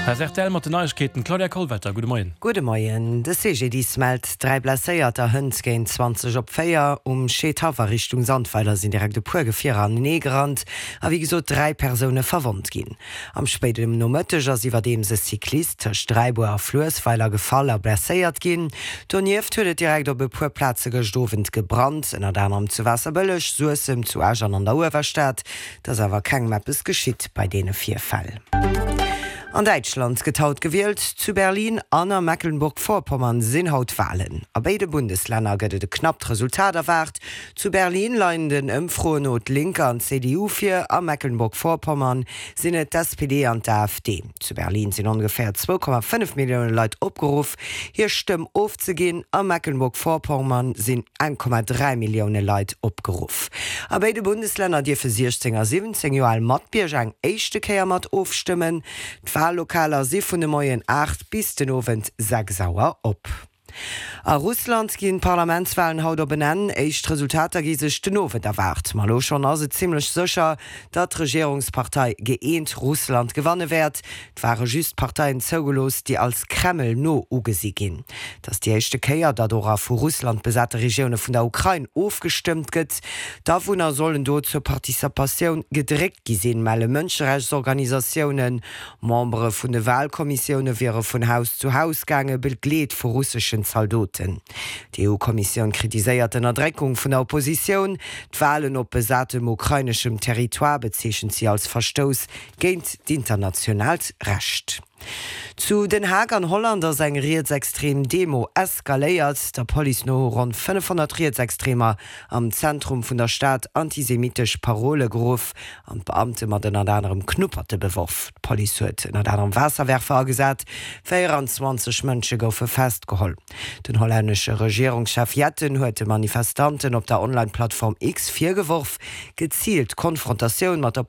Herr RTL mat den Neuigkeiten Claudia Kohlwetter, gute Morgen. Gute Morgen. De CGD meldt 3 blesséierter Hënz géint 20 op Féier Scheethawer Richtung Sandweiler sinn direkt de Puergefir an Negerrand, a wie gesot 3 Personen verwont ginn. Am spätem Nomëtteg ass iwwer dem se Cyklist Streibuer Fluesweiler Gefaller blesséiert ginn. Donnieft huet direkt op e puer Plaze gestowend gebrannt, ennner dann am zu Wasserbëllech Suesem zu Agern an der Uewerstat, dats awer keng Mappes geschitt bei dee 4 Fäll. An Deutschland getaut gewählt, zu Berlin an Mecklenburg-Vorpommern sinn haut Wahlen. A beide Bundesländer gëtt de knapp Resultat erwart. Zu Berlin leien den ëmfroe Not Linke an CDU fir, a Mecklenburg-Vorpommern sinnet SPD an der AfD. Zu Berlin sind ungefähr 2,5 Millionen Leute opgeruf. Hier stimm aufzugehen, a Mecklenburg-Vorpommern sind 1,3 Millionen Leute opgeruf. A beide Bundesländer die für 17 Joal Matbierg echte Käier mat aufstimmen. Lokaler se vun de Moien 8 bis den Ofent 6 sauer op. A Russland ginn Parlamentswahlen haut benennen, eicht Resultater gi sech den Ofent erwart. Malo schon as se ziemlichlech sicher, dat d'Regierungspartei geeint Russland gewanne werd. D'ware just Parteien zougelos, die als Kreml no ugesi ginn. Dats die echte Käier dadurch vu Russland besatte Regione vun der Ukraine aufgestimmt gëtt. Dawunner sollen do zur Partizipatioun gedrégt gisinn melle Mënscherechtsorganisationen, Membre vun de Wahlkommissione wäre vun Haus zu Haus gange begleet vu russischen Soldaten. Die EU-Kommission kritiséiert den Erdreckung vun der Opposition. D'Wahlen op besatem ukrainischem Territoire bezeechen sie als Verstoß géint d'internationales Recht. Zu Den Haag an Hollander seg Rechtsextrem Demo eskaléiert, der Poli no rund 500 Rechtsextremer am Zentrum vun der Stadt antisemitisch Parole grof an Beamte mat den anderem knupperte beworf. Poli huet in anderem Wasserwerfer gesat, 24 Mënsche goufe festgeholl. Den holländische Regierungschef Jetten huet de Manifestanten op der Online-Plattform X4 geworf, gezielt Konfrontationun mat der